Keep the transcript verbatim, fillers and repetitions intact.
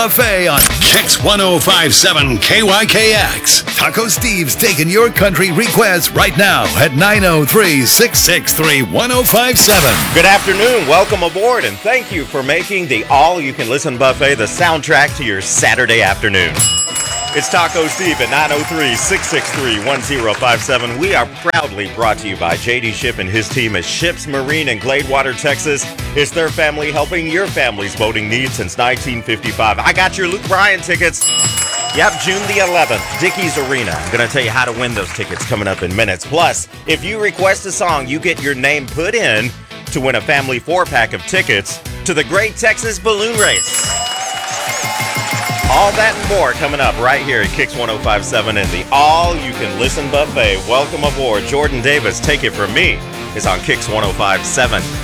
Buffet on Kix one oh five point seven K Y K X. Taco Steve's taking your country requests right now at nine oh three, six six three, one oh five seven. Good afternoon. Welcome aboard, and thank you for making the All-You-Can-Listen Buffet the soundtrack to your Saturday afternoon. It's Taco Steve at nine oh three, six six three, one oh five seven. We are proudly brought to you by J D Ship and his team at Ships Marine in Gladewater, Texas. It's their family helping your family's boating needs since nineteen fifty-five. I got your Luke Bryan tickets. Yep, June the eleventh, Dickies Arena. I'm going to tell you how to win those tickets coming up in minutes. Plus, if you request a song, you get your name put in to win a family four-pack of tickets to the Great Texas Balloon Race. All that and more coming up right here at Kix one oh five point seven and the All-You-Can-Listen Buffet. Welcome aboard. Jordan Davis, Take It From Me, is on Kix one oh five point seven.